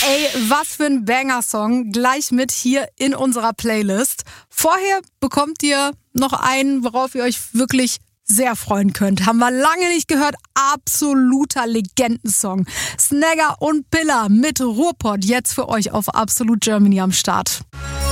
Ey, was für ein Banger-Song. Gleich mit hier in unserer Playlist. Vorher bekommt ihr noch einen, worauf ihr euch wirklich sehr freuen könnt. Haben wir lange nicht gehört. Absoluter Legendensong. Snagger und Billa mit Ruhrpott jetzt für euch auf Absolut Germany am Start.